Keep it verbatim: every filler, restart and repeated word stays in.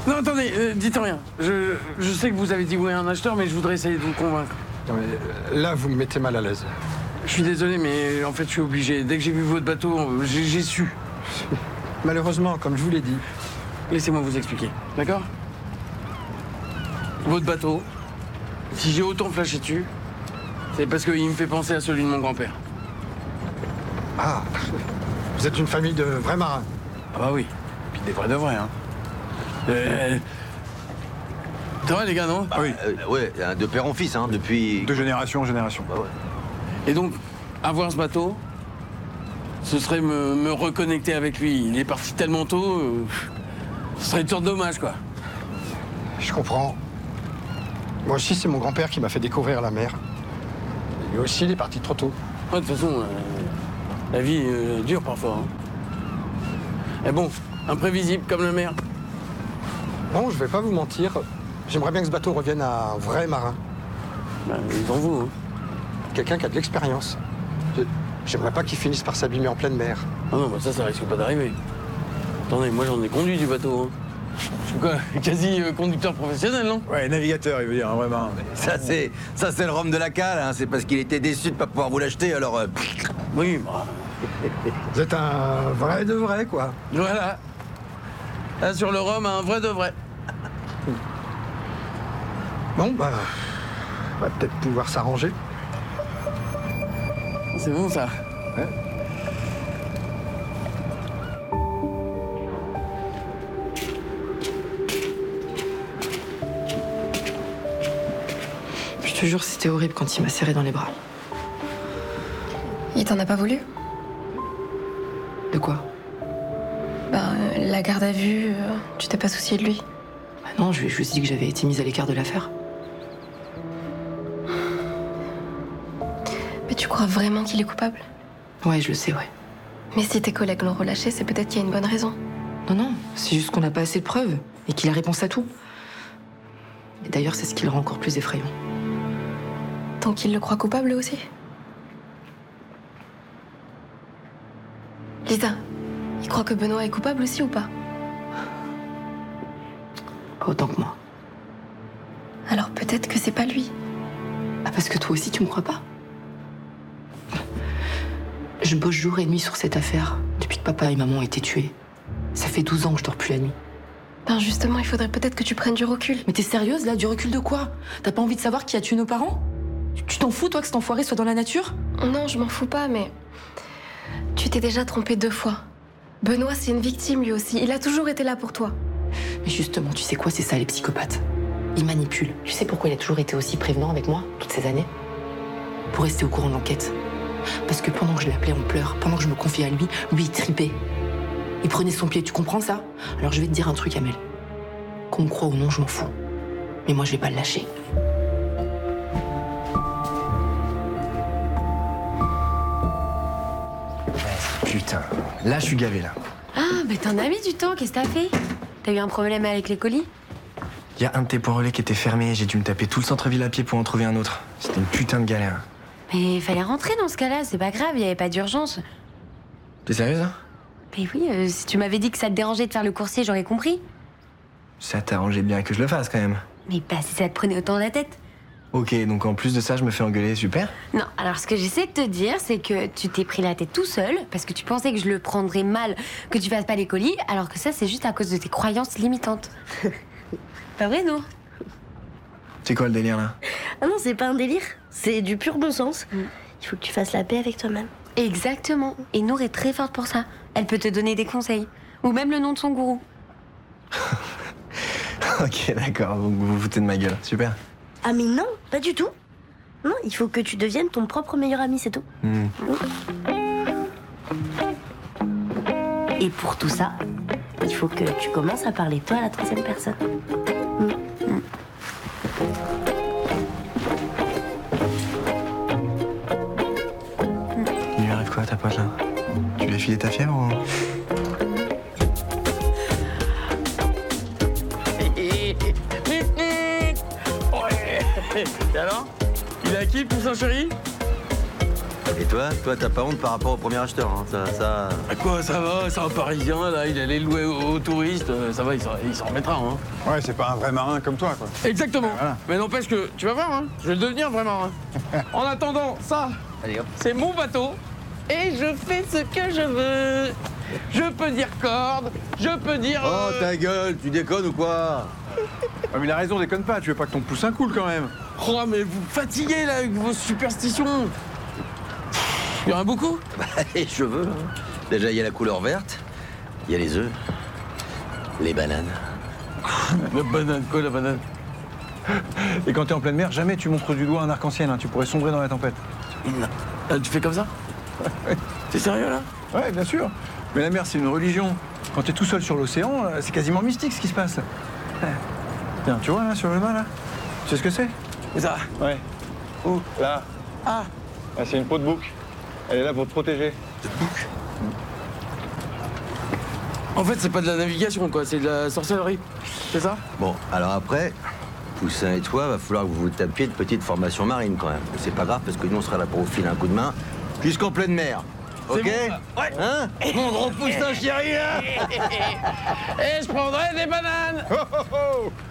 Non, attendez, euh, dites rien. Je, je sais que vous avez dit oui à un acheteur, mais je voudrais essayer de vous convaincre. Non, mais là, vous me mettez mal à l'aise. Je suis désolé, mais en fait, je suis obligé. Dès que j'ai vu votre bateau, j'ai, j'ai su. Malheureusement, comme je vous l'ai dit. Laissez-moi vous expliquer, d'accord? Votre bateau, si j'ai autant flashé dessus, c'est parce qu'il me fait penser à celui de mon grand-père. Ah, vous êtes une famille de vrais marins. Ah bah oui, puis des vrais de vrais, hein. Euh... Ça va les gars, non? Ah oui. Euh, ouais, de père en fils, hein, depuis... De génération en génération. Bah ouais. Et donc, avoir ce bateau, ce serait me, me reconnecter avec lui. Il est parti tellement tôt, euh, ce serait une sorte d'hommage, quoi. Je comprends. Moi aussi, c'est mon grand-père qui m'a fait découvrir la mer. Lui aussi, il est parti trop tôt. Ouais, de toute façon, euh, la vie euh, dure parfois. Hein. Et bon, imprévisible comme la mer. Bon, je vais pas vous mentir. J'aimerais bien que ce bateau revienne à un vrai marin. Ben, ils en vous, hein. Quelqu'un qui a de l'expérience. Je- J'aimerais pas qu'il finisse par s'abîmer en pleine mer. Ah non, bah ça, ça risque pas d'arriver. Attendez, moi j'en ai conduit du bateau. Hein. Je suis quoi, quasi euh, conducteur professionnel, non? Ouais, navigateur, il veut dire, un vrai marin. Ça, c'est ça, c'est le rhum de la cale, hein. C'est parce qu'il était déçu de pas pouvoir vous l'acheter, alors... euh, Oui, bah, Vous êtes un vrai de vrai, quoi. voilà. Là, sur le rhum, un vrai de vrai. Bon, bah, on va peut-être pouvoir s'arranger. C'est bon, ça. Ouais. Je te jure, c'était horrible quand il m'a serré dans les bras. Il t'en a pas voulu? De quoi? Bah, euh, la garde à vue, euh, tu t'es pas soucié de lui? Bah non, je lui ai juste dit que j'avais été mise à l'écart de l'affaire. Mais tu crois vraiment qu'il est coupable? Ouais, je le sais, ouais. Mais si tes collègues l'ont relâché, c'est peut-être qu'il y a une bonne raison. Non, non, c'est juste qu'on n'a pas assez de preuves et qu'il a réponse à tout. Et d'ailleurs, c'est ce qui le rend encore plus effrayant. Donc il le croit coupable aussi? Lisa, il croit que Benoît est coupable aussi ou pas? Pas autant que moi. Alors peut-être que c'est pas lui. Ah, parce que toi aussi, tu me crois pas? Je bosse jour et nuit sur cette affaire depuis que papa et maman ont été tués. Ça fait douze ans que je dors plus la nuit. Ben justement, il faudrait peut-être que tu prennes du recul. Mais t'es sérieuse, là? Du recul de quoi? T'as pas envie de savoir qui a tué nos parents? Tu t'en fous, toi, que cet enfoiré soit dans la nature? Non, je m'en fous pas, mais... Tu t'es déjà trompée deux fois. Benoît, c'est une victime lui aussi. Il a toujours été là pour toi. Mais justement, tu sais quoi, c'est ça les psychopathes. Ils manipulent. Tu sais pourquoi il a toujours été aussi prévenant avec moi, toutes ces années? Pour rester au courant de l'enquête. Parce que pendant que je l'appelais en pleurs, pendant que je me confiais à lui, lui il tripait. Il prenait son pied, tu comprends ça? Alors je vais te dire un truc, Amel. Qu'on me croit ou non, je m'en fous. Mais moi, je vais pas le lâcher. Putain, là je suis gavé là. Ah, mais t'en as mis du temps, qu'est-ce que t'as fait? T'as eu un problème avec les colis? Il y a un de tes points relais qui était fermé, j'ai dû me taper tout le centre-ville à pied pour en trouver un autre. C'était une putain de galère. Mais il fallait rentrer dans ce cas-là, c'est pas grave, il y avait pas d'urgence. T'es sérieuse hein? Mais oui, euh, si tu m'avais dit que ça te dérangeait de faire le coursier, j'aurais compris. Ça t'arrangeait bien que je le fasse quand même. Mais pas si ça te prenait autant la tête. Ok, donc en plus de ça, je me fais engueuler, super. Non, alors ce que j'essaie de te dire, c'est que tu t'es pris la tête tout seul, parce que tu pensais que je le prendrais mal, que tu fasses pas les colis, alors que ça, c'est juste à cause de tes croyances limitantes. Pas vrai, non? C'est quoi le délire là? Ah non, c'est pas un délire, c'est du pur bon sens. Mm. Il faut que tu fasses la paix avec toi-même. Exactement. Et Nour est très forte pour ça. Elle peut te donner des conseils. Ou même le nom de son gourou. Ok, d'accord, vous vous vous foutez de ma gueule, super. Ah mais non, pas du tout. Non, il faut que tu deviennes ton propre meilleur ami, c'est tout. Hmm. Et pour tout ça, il faut que tu commences à parler toi à la troisième personne. Mm. Mm. Il lui arrive quoi à ta pote là? Tu lui as filé ta fièvre ou... Et alors? Il a qui, poussin chéri? Et toi, toi, t'as pas honte par rapport au premier acheteur, hein. Ça, ça... À quoi ça va? C'est un Parisien, là, il allait louer aux, aux touristes. euh, Ça va, il s'en il s'en remettra, hein. Ouais, c'est pas un vrai marin comme toi, quoi. Exactement. Voilà. Mais n'empêche que, tu vas voir, hein, je vais le devenir vraiment. Hein. En attendant, ça, Allez, hop. c'est mon bateau et je fais ce que je veux. Je peux dire corde, je peux dire... Oh, euh, ta gueule, tu déconnes ou quoi? Ah, mais il a raison, déconne pas, tu veux pas que ton poussin coule quand même. Oh, mais vous me fatiguez, là, avec vos superstitions. Il y en a beaucoup? Bah, les cheveux, hein. Déjà, il y a la couleur verte, il y a les œufs, les bananes. La banane, quoi, la banane? Et quand t'es en pleine mer, jamais tu montres du doigt un arc-en-ciel, hein. Tu pourrais sombrer dans la tempête. Ah, tu fais comme ça? T'es sérieux, là? Ouais, bien sûr. Mais la mer, c'est une religion. Quand t'es tout seul sur l'océan, euh, c'est quasiment mystique ce qui se passe. Ouais. Tiens, tu vois, là, sur le bas, là? Tu sais ce que c'est? Mais ça... Ouais. Où? Là. Ah, Ah, c'est une peau de bouc. Elle est là pour te protéger. en fait, c'est pas de la navigation, quoi, c'est de la sorcellerie. C'est ça? Bon, alors après, Poussin et toi, va falloir que vous vous tapiez de petites formations marines quand même. C'est pas grave, parce que nous, on sera là pour vous filer un coup de main jusqu'en pleine mer. Ok? bon, ça. Ouais. Hein? Mon gros Poussin chéri, hein? Et je prendrai des bananes! Oh, oh, oh.